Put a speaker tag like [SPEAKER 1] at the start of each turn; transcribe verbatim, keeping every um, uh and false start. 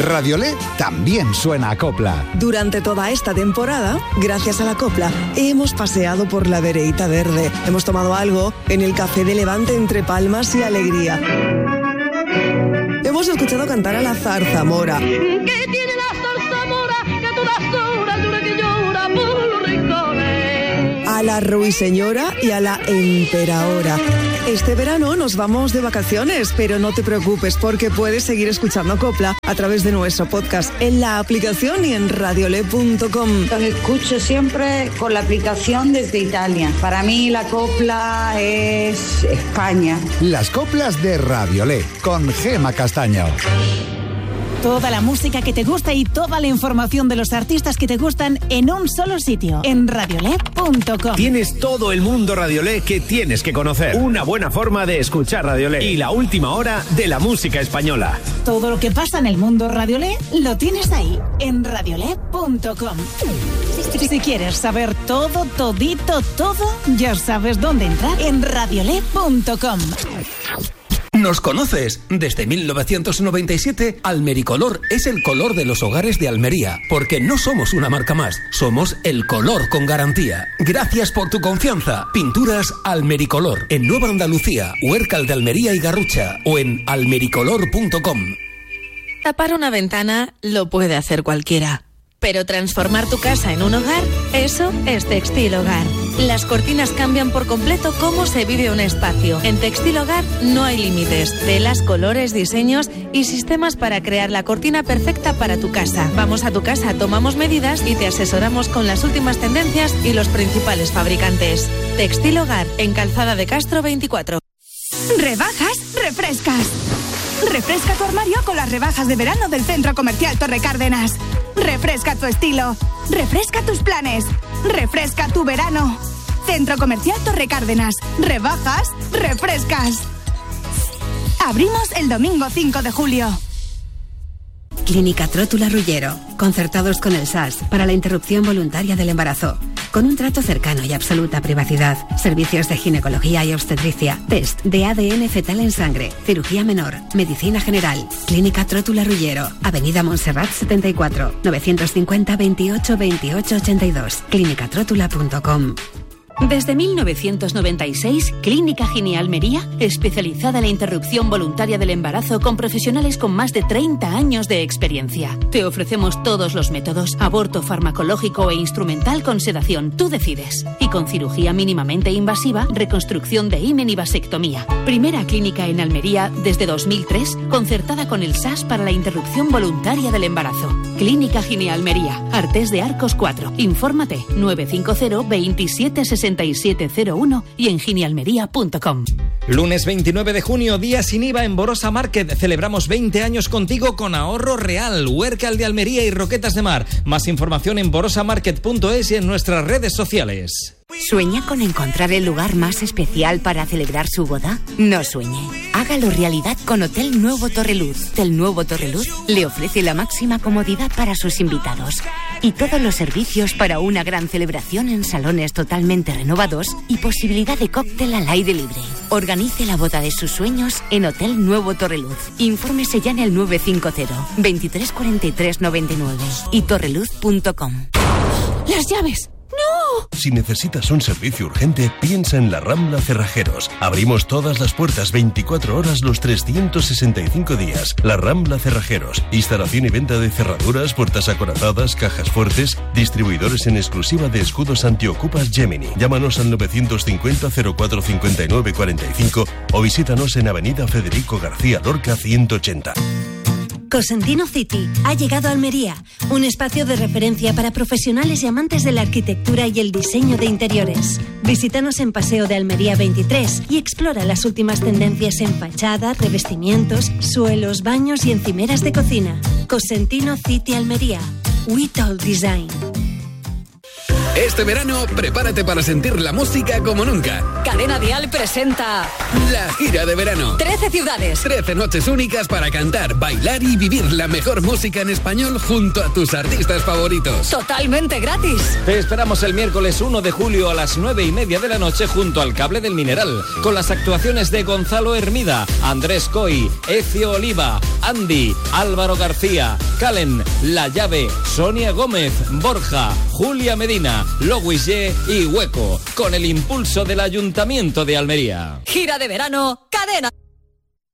[SPEAKER 1] Radiolé también suena a copla.
[SPEAKER 2] Durante toda esta temporada, gracias a la copla, hemos paseado por la Vereita Verde. Hemos tomado algo en el Café de Levante entre palmas y alegría. Hemos escuchado cantar a la zarzamora.
[SPEAKER 3] ¿Qué tiene la zarzamora? Que a todas horas llora que llora por los rincones.
[SPEAKER 2] A la ruiseñora y a la emperaora. Este verano nos vamos de vacaciones, pero no te preocupes porque puedes seguir escuchando copla a través de nuestro podcast en la aplicación y en radiolé punto com.
[SPEAKER 4] Los escucho siempre con la aplicación desde Italia. Para mí la copla es España.
[SPEAKER 1] Las coplas de Radiolé con Gema Castaño.
[SPEAKER 5] Toda la música que te gusta y toda la información de los artistas que te gustan en un solo sitio, en radiolé punto com.
[SPEAKER 6] Tienes todo el mundo Radiolé que tienes que conocer. Una buena forma de escuchar Radiolé y la última hora de la música española.
[SPEAKER 5] Todo lo que pasa en el mundo Radiolé lo tienes ahí, en radiolé punto com. Si quieres saber todo, todito, todo, ya sabes dónde entrar, en radiolé punto com.
[SPEAKER 7] ¿Nos conoces? Desde mil novecientos noventa y siete, Almericolor es el color de los hogares de Almería, porque no somos una marca más, somos el color con garantía. Gracias por tu confianza. Pinturas Almericolor, en Nueva Andalucía, Huércal de Almería y Garrucha, o en almericolor punto com.
[SPEAKER 8] Tapar una ventana lo puede hacer cualquiera, pero transformar tu casa en un hogar, eso es Textil Hogar. Las cortinas cambian por completo cómo se vive un espacio. En Textil Hogar no hay límites, telas, colores, diseños y sistemas para crear la cortina perfecta para tu casa. Vamos a tu casa, tomamos medidas y te asesoramos con las últimas tendencias y los principales fabricantes. Textil Hogar, en Calzada de Castro veinticuatro.
[SPEAKER 9] Rebajas, refrescas. Refresca tu armario con las rebajas de verano del Centro Comercial Torre Cárdenas. Refresca tu estilo. Refresca tus planes. Refresca tu verano. Centro Comercial Torre Cárdenas. Rebajas, refrescas. Abrimos el domingo cinco de julio.
[SPEAKER 10] Clínica Trótula Ruggiero, concertados con el S A S para la interrupción voluntaria del embarazo, con un trato cercano y absoluta privacidad, servicios de ginecología y obstetricia, test de A D N fetal en sangre, cirugía menor, medicina general. Clínica Trótula Ruggiero, Avenida Montserrat setenta y cuatro, novecientos cincuenta veintiocho veintiocho ochenta y dos, clínica trótula punto com.
[SPEAKER 11] Desde mil novecientos noventa y seis, Clínica Gine Almería, especializada en la interrupción voluntaria del embarazo con profesionales con más de treinta años de experiencia. Te ofrecemos todos los métodos, aborto farmacológico e instrumental con sedación, tú decides. Y con cirugía mínimamente invasiva, reconstrucción de himen y vasectomía. Primera clínica en Almería desde dos mil tres, concertada con el S A S para la interrupción voluntaria del embarazo. Clínica Gine Almería, Artés de Arcos cuatro. Infórmate nueve cinco cero veintisiete sesenta y siete cero uno y en ginealmería punto com.
[SPEAKER 12] Lunes veintinueve de junio, día sin I V A en Borosa Market. Celebramos veinte años contigo con ahorro real. Huércal de Almería y Roquetas de Mar. Más información en borosa market punto es y en nuestras redes sociales.
[SPEAKER 13] ¿Sueña con encontrar el lugar más especial para celebrar su boda? No sueñe. Hágalo realidad con Hotel Nuevo Torreluz. Hotel Nuevo Torreluz le ofrece la máxima comodidad para sus invitados y todos los servicios para una gran celebración en salones totalmente renovados y posibilidad de cóctel al aire libre. Organice la boda de sus sueños en Hotel Nuevo Torreluz. Infórmese ya en el nueve cinco cero veintitrés cuarenta y tres noventa y nueve y torreluz punto com.
[SPEAKER 5] ¡Las llaves! ¡No!
[SPEAKER 14] Si necesitas un servicio urgente, piensa en la Rambla Cerrajeros. Abrimos todas las puertas veinticuatro horas los trescientos sesenta y cinco días. La Rambla Cerrajeros. Instalación y venta de cerraduras, puertas acorazadas, cajas fuertes. Distribuidores en exclusiva de escudos antiocupas Gemini. Llámanos al novecientos cincuenta cero cuatro cincuenta y nueve cuarenta y cinco o visítanos en Avenida Federico García Lorca ciento ochenta.
[SPEAKER 15] Cosentino City ha llegado a Almería, un espacio de referencia para profesionales y amantes de la arquitectura y el diseño de interiores. Visítanos en Paseo de Almería veintitrés y explora las últimas tendencias en fachada, revestimientos, suelos, baños y encimeras de cocina. Cosentino City Almería. We Talk Design.
[SPEAKER 16] Este verano, prepárate para sentir la música como nunca.
[SPEAKER 17] Cadena Dial presenta
[SPEAKER 16] la gira de verano.
[SPEAKER 17] trece ciudades.
[SPEAKER 16] trece noches únicas para cantar, bailar y vivir la mejor música en español junto a tus artistas favoritos.
[SPEAKER 17] Totalmente gratis.
[SPEAKER 12] Te esperamos el miércoles uno de julio a las nueve y media de la noche junto al Cable del Mineral, con las actuaciones de Gonzalo Hermida, Andrés Coy, Ecio Oliva, Andy, Álvaro García, Calen, La Llave, Sonia Gómez, Borja, Julia Medina, Loguisé y Hueco, con el impulso del Ayuntamiento de Almería.
[SPEAKER 17] Gira de verano, Cadena.